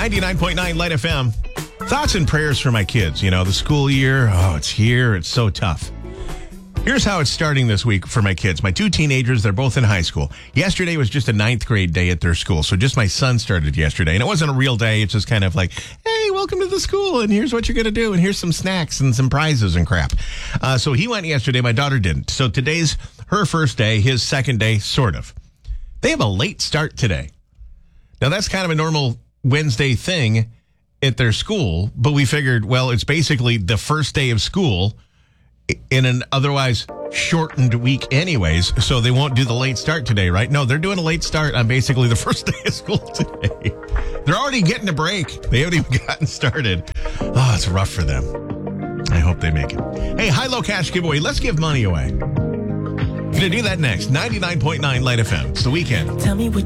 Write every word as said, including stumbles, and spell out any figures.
ninety-nine point nine Light F M. Thoughts and prayers for my kids. You know, the school year, oh, it's here. It's so tough. Here's how it's starting this week for my kids. My two teenagers, they're both in high school. Yesterday was just a ninth grade day at their school. So just my son started yesterday. And it wasn't a real day. It's just kind of like, hey, welcome to the school. And here's what you're going to do. And here's some snacks and some prizes and crap. Uh, so he went yesterday. My daughter didn't. So today's her first day, his second day, sort of. They have a late start today. Now, that's kind of a normal Wednesday thing at their school. But we figured, well, it's basically the first day of school in an otherwise shortened week anyways, so they won't do the late start today, right? No, they're doing a late start on basically the first day of school today. They're already getting a break. They haven't even gotten started. Oh, it's rough for them. I hope they make it. Hey, high-low cash giveaway. Let's give money away. Gonna do that next. ninety-nine point nine Light F M. It's the weekend. Tell me what